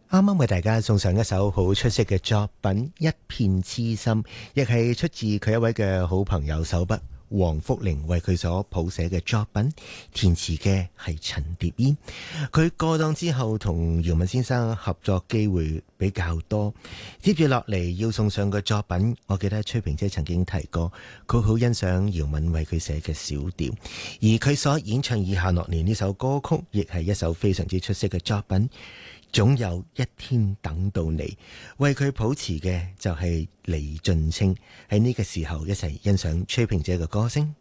啱啱為大家送上一首好出色嘅作品《一片痴心》，亦係出自佢一位嘅好朋友手筆黃福玲為佢所譜寫嘅作品，填詞嘅係陳蝶衣。佢過檔之後同姚敏先生合作機會比較多，接住落嚟要送上嘅作品，我記得崔萍姐曾經提過，佢好欣賞姚敏為佢寫嘅小調，而佢所演唱以下落嚟呢首歌曲，亦係一首非常之出色嘅作品。總有一天等到你，為佢譜詞嘅就係李俊清。喺呢個時候一齊欣賞崔萍姐嘅歌聲。